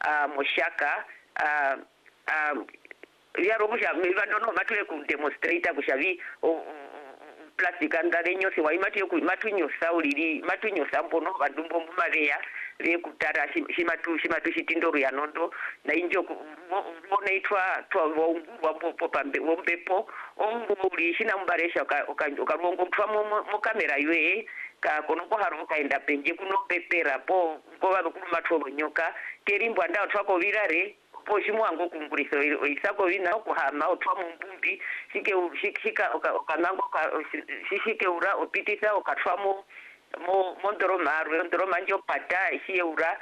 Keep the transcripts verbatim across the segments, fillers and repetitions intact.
uh, Moshaka uh, um yaro kusha mivandono matule ku demonstrator kushavi plastic andarenyo se waimati yo matunyo sauliri matunyo sambono badumbo mumaleya le kutara shimatu shimatu shitindoro ya nondo na injo bona itwa twa wongurwa popo pambe wombepo onguri shina mbaresha okarongo twa mu kamera ywe ka kono ko haro kaenda penje kuno pepera po ko bano kumatho nyoka kerimbo ndao twako virare poshi mwango kunguriso isako vina kuhama utwa mumbumbi shike shika okanango shike ura opitisa okatwamo mo mondoro maru mondoro manjo pata shiura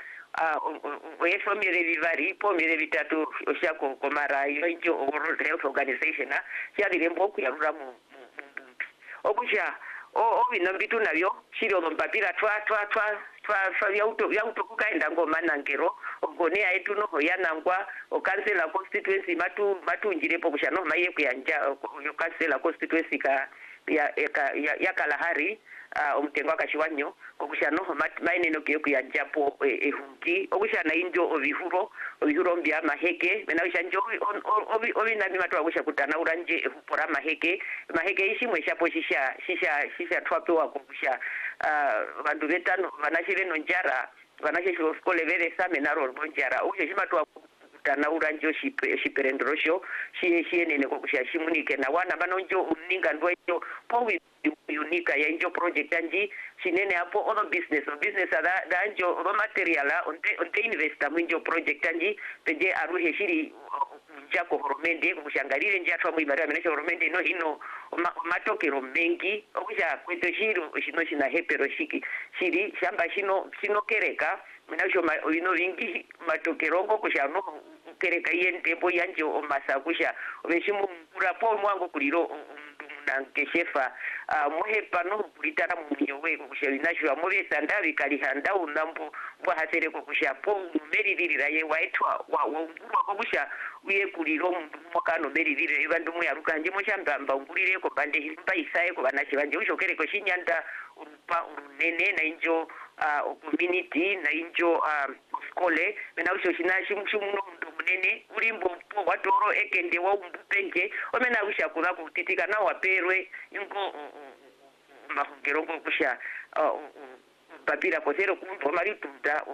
weso mire vivari po mire vitatu oshako komara injo World Health Organization na shari rembo kuyarura mu mumbumbi okusha o o binombitu nabyo shiri ompapira twa twa twa twa twa yauto yauto kukaenda ngoma nangero ogone aitu no yanangwa o cancela constituency matu matunjirepo kushano maye kuyanja yo cancela constituency ka ya ya, ya Kalahari uh, omtengwa kashiwanyo okushano maine no kiyo kuyanjapo ehungi okushana injo obihuro obihuro mbya maheke mena ushanjo obi obi nami matwa kusha kutana uranje ehupora maheke maheke ishimwe shapo shisha shisha shisha twapewa kusha uh, bandu betano banashire no njara banashe skole vere same naro bonjara ushe shimatwa kutana uranje shipe shiperendrosho shiye shiye nene kusha shimunike na wana banonjo uninga ndwejo powi unika ya injo project anji sinene hapo ono business o business ada danjo ro material onte onte investor mwinjo project anji peje aruhe shiri njako horomende kushangalire njatwa mwibara menesha horomende no hino matokero mengi okusha kweto shiro shino shina hepero shiki shiri shamba shino shino kereka menasho ino vingi matokerongo kushano kereka yente bo yanjo omasa kusha obeshimu urapo mwango kuliro nankeshefa uh, muhepa no kulitara munyo we kushalinashwa mobe sandabi kali handa unambo bwa hasere ko kushapo meri dirira ye waitwa wa ngurwa ko kusha uye kuliro mukano meri dirira ibandu mu yarukanje mo shambamba ngurire ko bande himba isaye ko banachi banje ushokere ko shinyanda urupa urunene na injo uh, community na injo uh, skole mena usho shinashi mshumu munene ulimbo po watoro ekende wa umbupenje omena usha kuna kutitika na waperwe ingo mahongerongo kusha papira posero kumbo mari tuda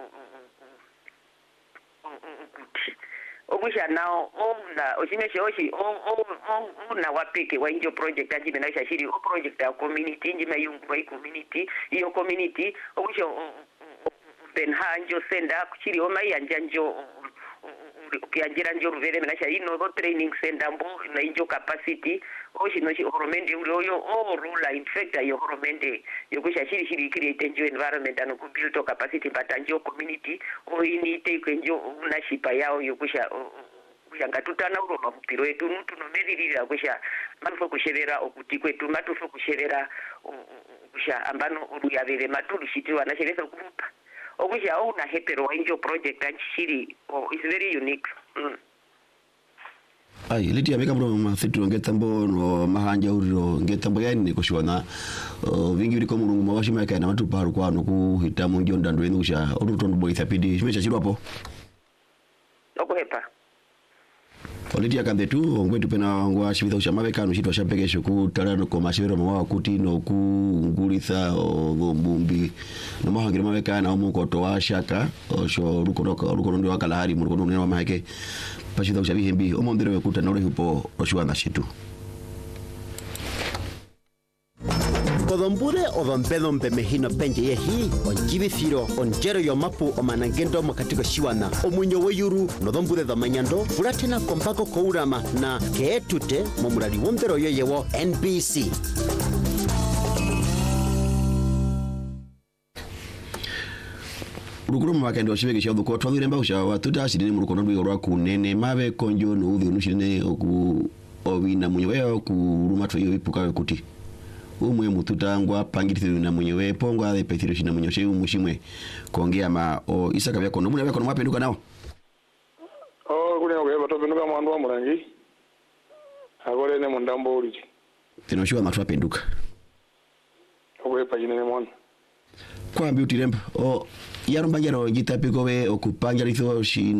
okusha nao ona oshimeshe oshi ona wapeke wa injo project ajibe na usha shiri o project ya community njime yungu wa community iyo community okusha benha njo senda kuchiri oma yanja njo ukianjira njo ruvere menasha ino go training center mbo na injo capacity oshi no shi horomende uyo o rula in fact yo horomende yokusha shiri shiri create njo environment and ku build to capacity batanjo community o ini take njo unashipa yao yokusha kushanga tutana uro mapiro etu nutu no medirira kusha manfo kusherera okuti kwetu matufo kusherera kusha ambano uruyavere matulu shitiwa na sheresa kurupa okusha ona hepero injo project anchiri oh is very unique mm. Ai liti ameka mro mafitu ngetambo no mahanja uriro ngetambo yani kushona vingi biko mulungu mawashi maka na matu paru kwano ku hitamu njo ndando yenu kusha orutondo boy thapidi shimecha chiro hapo okuhepa Oliti akande tu ngwetu pena ngwa shibitha ushamave kanu shitwa shapekesho ku talano ko mashero mawa kuti no ku ngulitha ombumbi no mahangire mawe kana omukoto wa shaka osho rukonoka rukono wa Kalahari mu rukono wa maheke pashitha ushabihembi omondero wekuta no rehupo oshwana shitu Kodombure odompedo mpemehino penje yehi onjibithiro onjero yomapu omanangendo makatiko shiwana omunyo weyuru nodombure domanyando furatena kompako kourama na keetute momurali wondero yoyewo N B C Rukuru mwakendo shibeke shaudu kwa tuwazire mba usha watuta shidini murukono ndu yorwa kunene mawe konjo no udhi unushine oku ovina mwenyewe kurumatu iyo ipuka wekuti umwe mututangwa pangirithi na mwenyewe pongwa the pethiro shina mwenyoshe umushimwe kuongea ma o isaka byako no muna byako no mapenduka nao oh kule ngo yeba topenduka mwandu wa murangi agole ne mundambo uli tinoshiwa matwa penduka ogwe pajine ne mwana kwa beauty remba o yarumba yaro gitapiko we okupanga ritho shi